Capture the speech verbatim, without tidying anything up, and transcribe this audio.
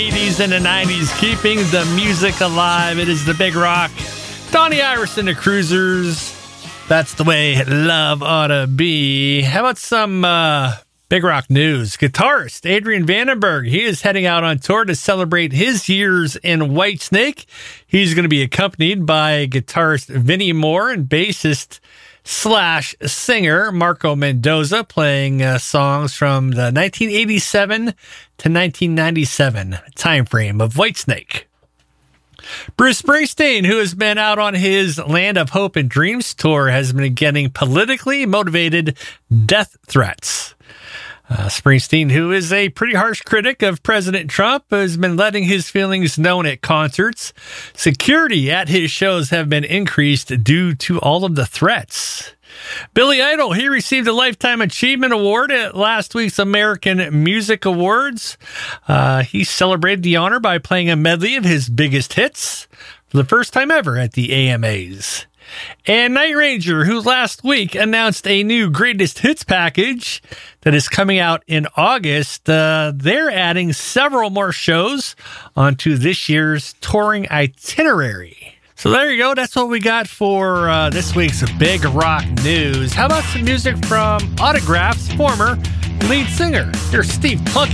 eighties and the nineties, keeping the music alive. It is the Big Rock. Donnie Iverson, the Cruisers. That's the way love ought to be. How about some uh, Big Rock news? Guitarist Adrian Vandenberg, he is heading out on tour to celebrate his years in Whitesnake. He's going to be accompanied by guitarist Vinnie Moore and bassist slash singer Marco Mendoza, playing uh, songs from the nineteen eighty-seven to nineteen ninety-seven time frame of Whitesnake. Bruce Springsteen, who has been out on his Land of Hope and Dreams tour, has been getting politically motivated death threats. Uh, Springsteen, who is a pretty harsh critic of President Trump, has been letting his feelings known at concerts. Security at his shows have been increased due to all of the threats. Billy Idol, he received a Lifetime Achievement Award at last week's American Music Awards. Uh, he celebrated the honor by playing a medley of his biggest hits for the first time ever at the A M As. And Night Ranger, who last week announced a new Greatest Hits package that is coming out in August, uh, they're adding several more shows onto this year's touring itinerary. So there you go. That's what we got for uh, this week's Big Rock News. How about some music from Autograph's former lead singer? Here's Steve Plunk.